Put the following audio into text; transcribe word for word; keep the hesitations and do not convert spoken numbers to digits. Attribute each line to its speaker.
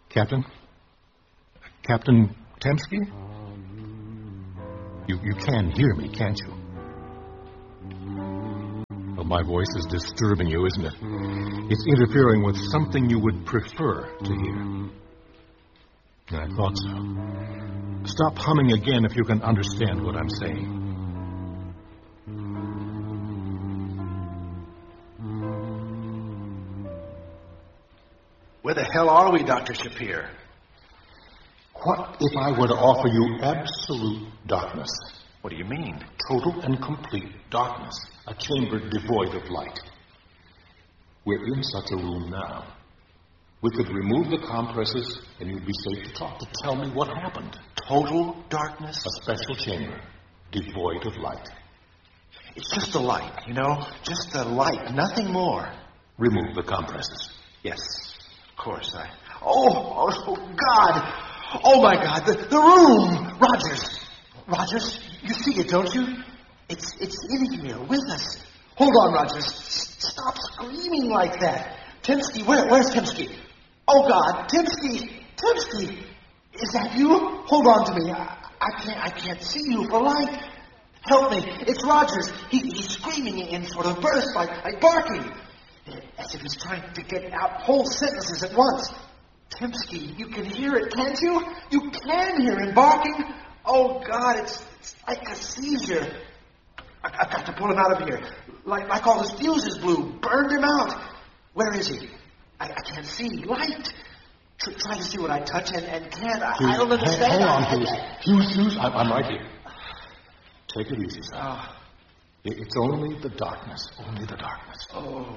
Speaker 1: Captain? Captain Temsky? You, you can hear me, can't you? Well, my voice is disturbing you, isn't it? It's interfering with something you would prefer to hear. I thought so. Stop humming again if you can understand what I'm saying.
Speaker 2: Where the hell are we, Doctor Shapir?
Speaker 1: What if I were to offer you absolute darkness?
Speaker 2: What do you mean?
Speaker 1: Total and complete darkness. A chamber devoid of light. We're in such a room now. We could remove the compresses and you'd be safe to talk. To tell me what happened.
Speaker 2: Total darkness?
Speaker 1: A special chamber, devoid of light.
Speaker 2: It's just a light, you know? Just a light, nothing more.
Speaker 1: Remove the compresses.
Speaker 2: Yes, of course. I. Oh, oh, God! Oh, my God, the, the room! Rogers! Rogers, you see it, don't you? It's it's in here with us. Hold on, Rogers. S- stop screaming like that. Timsky, where, where's Timsky? Oh, God, Timsky! Timsky! Is that you? Hold on to me. I, I can't I can't see you for light. Help me. It's Rogers. He, he's screaming in sort of bursts, like, like barking. As if he's trying to get out whole sentences at once. Timsky, you can hear it, can't you? You can hear him barking. Oh, God, it's, it's like a seizure. I, I've got to pull him out of here. Like, like all his fuses blew, burned him out. Where is he? I, I can't see. Light. Tr- try to see what I touch and, and can't. I, I don't understand.
Speaker 1: Hang on, Hughes. Hughes, Hughes, I'm, I'm right here. Take it easy, son.
Speaker 2: Oh.
Speaker 1: It's only the darkness. Only the darkness.
Speaker 2: Oh.